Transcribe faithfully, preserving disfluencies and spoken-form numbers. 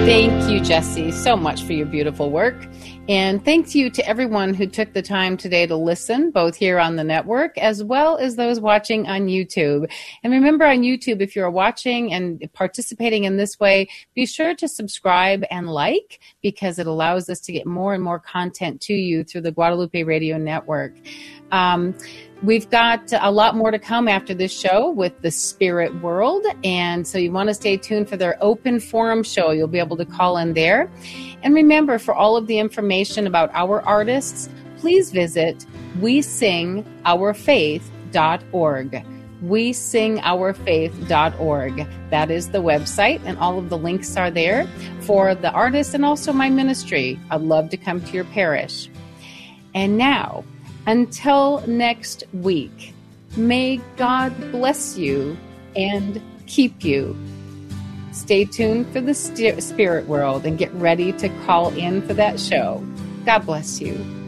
Thank you, Jesse, so much for your beautiful work. And thank you to everyone who took the time today to listen, both here on the network as well as those watching on YouTube. And remember, on YouTube, if you're watching and participating in this way, be sure to subscribe and like, because it allows us to get more and more content to you through the Guadalupe Radio Network. Um, We've got a lot more to come after this show with the spirit world. And so you want to stay tuned for their open forum show. You'll be able to call in there. And remember, for all of the information about our artists, please visit we sing our faith dot org. we sing our faith dot org. That is the website, and all of the links are there for the artists and also my ministry. I'd love to come to your parish. And now, until next week, may God bless you and keep you. Stay tuned for the spirit world and get ready to call in for that show. God bless you.